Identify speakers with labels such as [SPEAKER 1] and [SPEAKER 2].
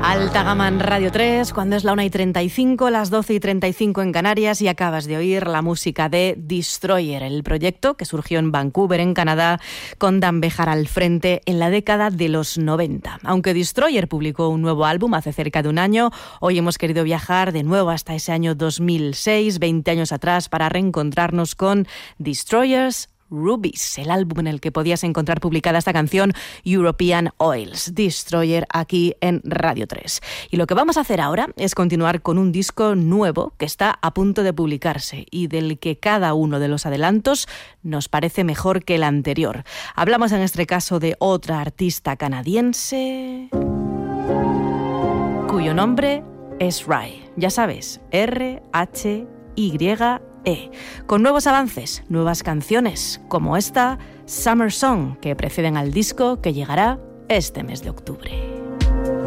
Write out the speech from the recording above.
[SPEAKER 1] Alta Gama en Radio 3, cuando es la 1:35, las 12:35 en Canarias, y acabas de oír la música de Destroyer, el proyecto que surgió en Vancouver, en Canadá, con Dan Bejar al frente en la década de los 90. Aunque Destroyer publicó un nuevo álbum hace cerca de un año, hoy hemos querido viajar de nuevo hasta ese año 2006, 20 años atrás, para reencontrarnos con Destroyers Rubies, el álbum en el que podías encontrar publicada esta canción, European Oils, Destroyer, aquí en Radio 3. Y lo que vamos a hacer ahora es continuar con un disco nuevo que está a punto de publicarse y del que cada uno de los adelantos nos parece mejor que el anterior. Hablamos en este caso de otra artista canadiense cuyo nombre es Rhye. Ya sabes, R-H-Y-E, con nuevos avances, nuevas canciones, como esta Summer Song, que preceden al disco que llegará este mes de octubre.